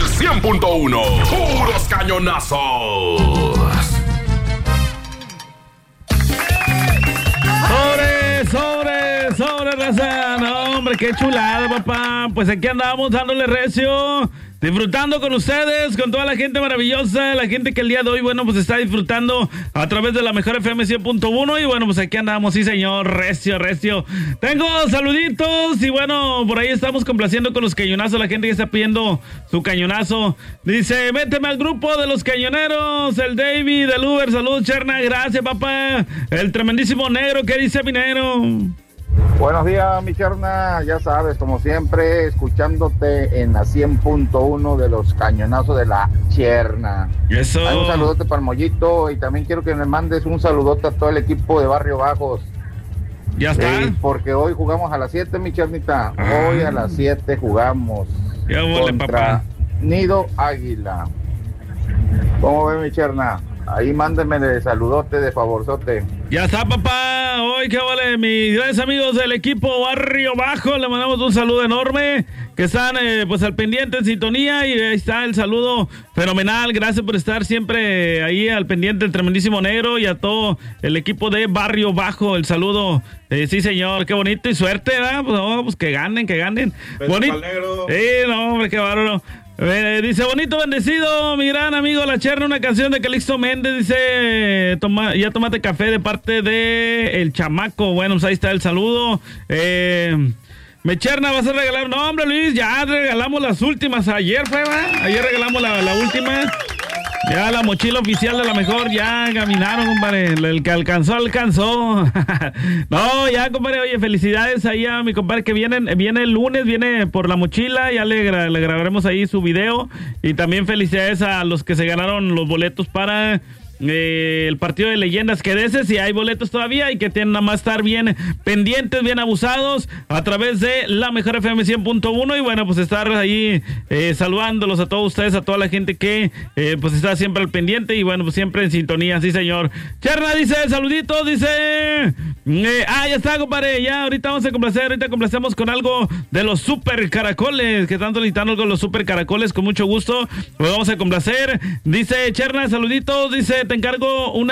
100.1. Puros cañonazos. Sobre, raza. No, hombre, qué chulada, papá. Pues aquí andamos dándole recio, disfrutando con ustedes, con toda la gente maravillosa, la gente que el día de hoy, bueno, pues está disfrutando a través de la mejor FM 100.1 y bueno, pues aquí andamos, sí señor, recio. Tengo saluditos y bueno, por ahí estamos complaciendo con los cañonazos, la gente que está pidiendo su cañonazo. Dice, méteme al grupo de los cañoneros, el David, el Uber, salud, Cherna, gracias, papá. El tremendísimo negro, ¿qué dice mi negro? Buenos días, mi Cherna, ya sabes, como siempre, escuchándote en la 100.1 de los cañonazos de la Cherna. Eso. Hay un saludote para el Mollito y también quiero que me mandes un saludote a todo el equipo de Barrio Bajos. Ya está. Porque hoy jugamos a las 7, mi Chernita. Hoy a las 7 jugamos ya vole, contra papá. Nido Águila. ¿Cómo ve, mi Cherna? Ahí mándenme de saludote, de favorzote. Ya está, papá. Hoy que vale, mis grandes amigos del equipo Barrio Bajo, le mandamos un saludo enorme, que están pues al pendiente en sintonía y ahí está el saludo fenomenal. Gracias por estar siempre ahí al pendiente, el tremendísimo negro y a todo el equipo de Barrio Bajo. El saludo, sí señor, qué bonito y suerte, ¿verdad? Pues, no, pues que ganen. Bonito. No, hombre, qué bárbaro. Dice, bonito, bendecido, mi gran amigo La Cherna, una canción de Calixto Méndez, dice, ya tomate café de parte de El Chamaco. Bueno, pues ahí está el saludo. Me Cherna, vas a regalar, no hombre Luis, ya regalamos las últimas, ayer fue, ¿va? Ayer regalamos la última. Ya la mochila oficial de la mejor, ya caminaron, compadre. El que alcanzó. No, ya, compadre, oye, felicidades ahí a mi compadre que viene el lunes, viene por la mochila, ya le grabaremos ahí su video. Y también felicidades a los que se ganaron los boletos para el partido de leyendas, que de ese si hay boletos todavía y que tienen nada más estar bien pendientes, bien abusados a través de la mejor FM 100.1 y bueno, pues estar ahí saludándolos a todos ustedes, a toda la gente que pues está siempre al pendiente y bueno, pues siempre en sintonía, sí señor. Cherna dice, saluditos, dice ya está, compadre, ya ahorita vamos a complacer, ahorita complacemos con algo de los super caracoles, que están solicitando algo de los super caracoles, con mucho gusto, lo vamos a complacer. Dice Cherna, saluditos, dice, te encargo un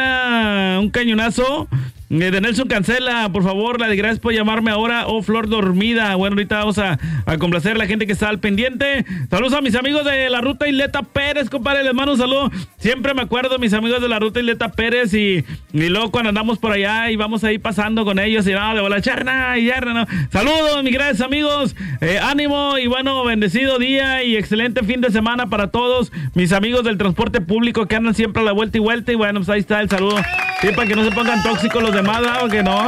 cañonazo de Nelson Cancela, por favor, la de gracias por llamarme ahora, Flor Dormida. Bueno, ahorita vamos a complacer a la gente que está al pendiente. Saludos a mis amigos de la Ruta Isleta Pérez, compadre, les mando un saludo. Siempre me acuerdo de mis amigos de la Ruta Isleta Pérez y luego cuando andamos por allá y vamos ahí pasando con ellos y no, de bola Cherna y Cherna, no. Saludos, mis grandes amigos, ánimo y bueno, bendecido día y excelente fin de semana para todos mis amigos del transporte público que andan siempre a la vuelta y bueno, pues ahí está el saludo. Sí, para que no se pongan tóxicos los demás, ¿no? Que no.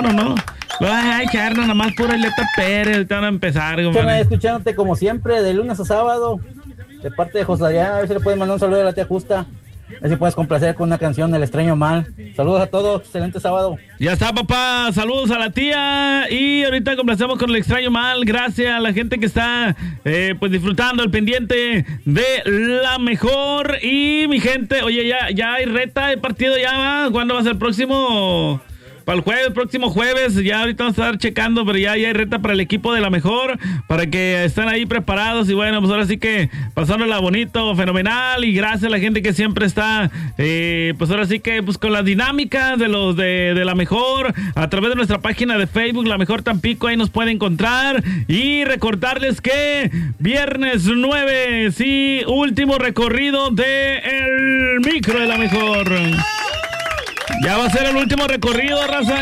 Ay, Cherna, nada más pura Isleta Pérez, ahorita van a empezar. Estoy escuchándote como siempre, de lunes a sábado, de parte de José Adrián, a ver si le puedes mandar un saludo a la tía Justa, a ver si puedes complacer con una canción del Extraño Mal. Saludos a todos, excelente sábado. Ya está, papá, saludos a la tía y ahorita complacemos con el Extraño Mal, gracias a la gente que está pues disfrutando al pendiente de la mejor y mi gente, oye, ya hay reta de partido, ya va, ¿cuándo va a ser el próximo? Para el próximo jueves, ya ahorita vamos a estar checando, pero ya hay reta para el equipo de la mejor, para que estén ahí preparados y bueno, pues ahora sí que pasándola bonito, fenomenal y gracias a la gente que siempre está, pues ahora sí que pues con las dinámicas de los de la mejor, a través de nuestra página de Facebook, La Mejor Tampico, ahí nos puede encontrar y recordarles que viernes 9, sí, último recorrido de el micro de la mejor. Ya va a ser el último recorrido, raza,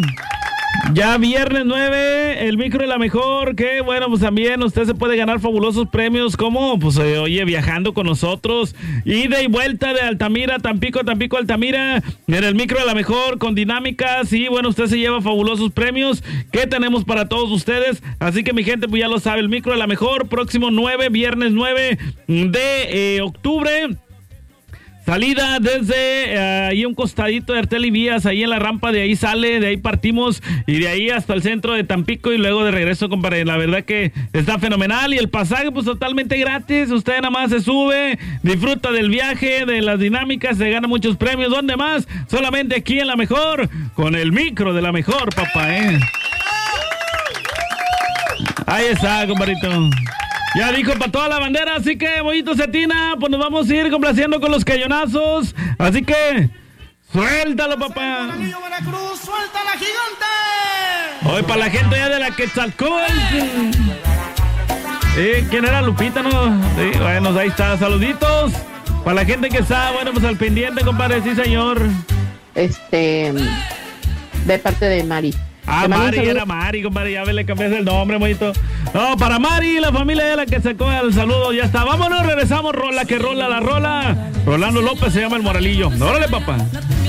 Ya viernes 9, el micro de la mejor, que bueno, pues también usted se puede ganar fabulosos premios como, pues oye, viajando con nosotros, ida y vuelta de Altamira, Tampico, Altamira, en el micro de la mejor, con dinámicas, y bueno, usted se lleva fabulosos premios que tenemos para todos ustedes, así que mi gente, pues ya lo sabe, el micro de la mejor, próximo 9, viernes 9 de octubre, salida desde ahí un costadito de Artel y Vías, ahí en la rampa, de ahí sale, de ahí partimos y de ahí hasta el centro de Tampico y luego de regreso, compadre. La verdad que está fenomenal y el pasaje pues totalmente gratis, usted nada más se sube, disfruta del viaje, de las dinámicas, se gana muchos premios. ¿Dónde más? Solamente aquí en La Mejor, con el micro de La Mejor, papá, Ahí está, compadrito. Ya dijo para toda la bandera, así que, Bollito Cetina, pues nos vamos a ir complaciendo con los cañonazos. Así que, suéltalo, papá. Veracruz, suelta la gigante. Hoy para la gente ya de la Quetzalcóatl. ¿Quién era Lupita, no? Sí, bueno, ahí está, saluditos. Para la gente que está, bueno, pues al pendiente, compadre, sí, señor. De parte de Mari. Ah, Mari, era Mari, compadre, ya le cambiaste el nombre, Moito. No, para Mari, la familia de la que sacó el saludo, ya está. Vámonos, regresamos, rola que rola la rola. Rolando López se llama el Moralillo. Órale, papá.